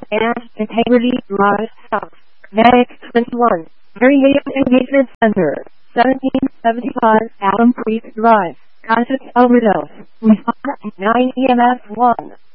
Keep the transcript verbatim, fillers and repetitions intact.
and Integrity Drive South. Medic twenty-one, Variation Engagement Center, seventeen seventy-five Alum Creek Drive. Conscious overdose. Respond nine E M S one.